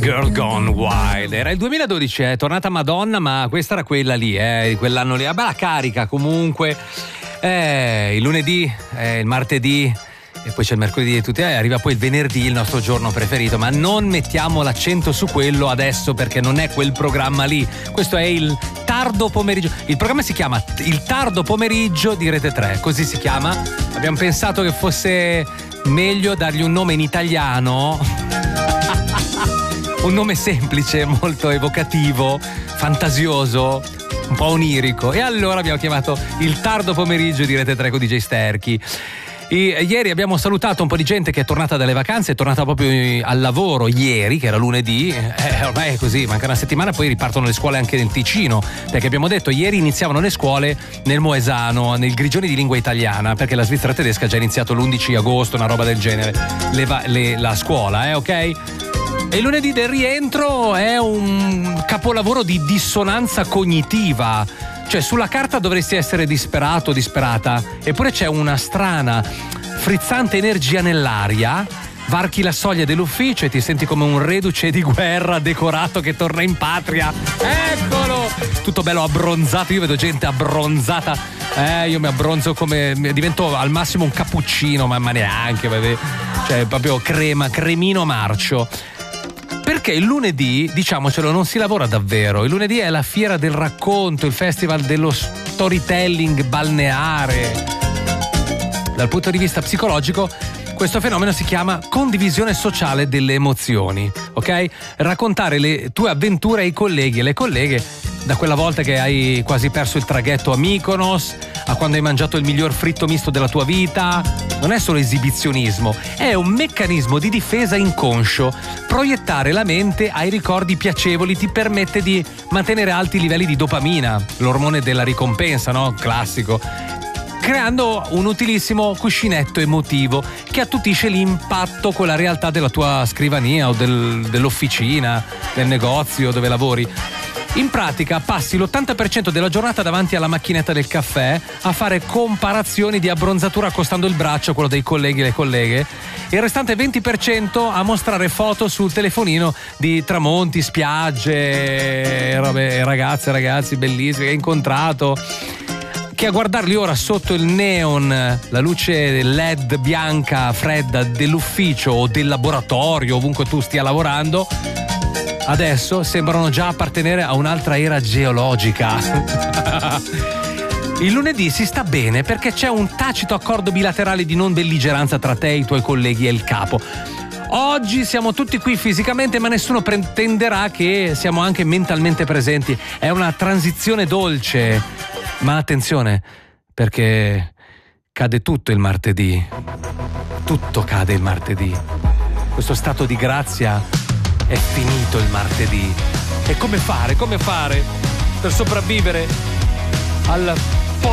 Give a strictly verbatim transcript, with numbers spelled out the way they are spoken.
Girl Gone Wild. Era il duemiladodici, è tornata Madonna, ma questa era quella lì, eh, di quell'anno lì. Bella carica comunque. Eh, il lunedì, eh, il martedì e poi c'è il mercoledì e tutti. Eh, arriva poi il venerdì, il nostro giorno preferito, ma non mettiamo l'accento su quello adesso perché non è quel programma lì. Questo è il tardo pomeriggio. Il programma si chiama Il tardo pomeriggio di Rete tre, così si chiama. Abbiamo pensato che fosse meglio dargli un nome in italiano. Un nome semplice, molto evocativo, fantasioso, un po' onirico. E allora abbiamo chiamato Il tardo pomeriggio di Rete tre con D J Sterchi. E ieri abbiamo salutato un po' di gente che è tornata dalle vacanze, è tornata proprio al lavoro ieri, che era lunedì. Eh, ormai è così, manca una settimana, poi ripartono le scuole anche nel Ticino, perché abbiamo detto ieri iniziavano le scuole nel Moesano, nel Grigioni di lingua italiana, perché la Svizzera tedesca ha già iniziato l'undici agosto, una roba del genere, le va- le, la scuola, eh, ok? E il lunedì del rientro è un capolavoro di dissonanza cognitiva. Cioè, sulla carta dovresti essere disperato o disperata, eppure c'è una strana, frizzante energia nell'aria. Varchi la soglia dell'ufficio e ti senti come un reduce di guerra decorato che torna in patria. Eccolo! Tutto bello abbronzato, io vedo gente abbronzata. Eh, io mi abbronzo come, divento al massimo un cappuccino, ma, ma neanche, vabbè. Cioè, proprio crema, cremino marcio. Perché il lunedì, diciamocelo, non si lavora davvero. Il lunedì è la fiera del racconto, il festival dello storytelling balneare. Dal punto di vista psicologico, questo fenomeno si chiama condivisione sociale delle emozioni, ok? Raccontare le tue avventure ai colleghi e alle colleghe, da quella volta che hai quasi perso il traghetto a Mykonos, a quando hai mangiato il miglior fritto misto della tua vita. Non è solo esibizionismo, è un meccanismo di difesa inconscio. Proiettare la mente ai ricordi piacevoli ti permette di mantenere alti i livelli di dopamina, l'ormone della ricompensa, no? Classico. Creando un utilissimo cuscinetto emotivo che attutisce l'impatto con la realtà della tua scrivania o del, dell'officina, del negozio dove lavori. In pratica passi l'ottanta per cento della giornata davanti alla macchinetta del caffè a fare comparazioni di abbronzatura accostando il braccio a quello dei colleghi e le colleghe, e il restante venti per cento a mostrare foto sul telefonino di tramonti, spiagge, robe, ragazze e ragazzi bellissimi che hai incontrato, che a guardarli ora sotto il neon, la luce L E D bianca fredda dell'ufficio o del laboratorio, ovunque tu stia lavorando, adesso sembrano già appartenere a un'altra era geologica. Il lunedì si sta bene perché c'è un tacito accordo bilaterale di non belligeranza tra te, i tuoi colleghi e il capo. Oggi siamo tutti qui fisicamente, ma nessuno pretenderà che siamo anche mentalmente presenti. È una transizione dolce, ma attenzione, perché cade tutto il martedì. Tutto cade il martedì. Questo stato di grazia è finito il martedì. E come fare? Come fare per sopravvivere al